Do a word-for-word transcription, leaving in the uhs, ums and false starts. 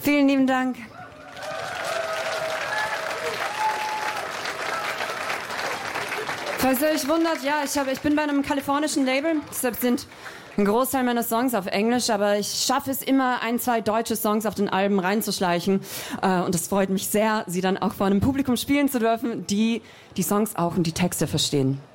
Vielen lieben Dank. Falls ihr euch wundert, ja, ich, hab, ich bin bei einem kalifornischen Label, deshalb sind ein Großteil meiner Songs auf Englisch, aber ich schaffe es immer, ein, zwei deutsche Songs auf den Alben reinzuschleichen. Äh, und es freut mich sehr, sie dann auch vor einem Publikum spielen zu dürfen, die die Songs auch und die Texte verstehen.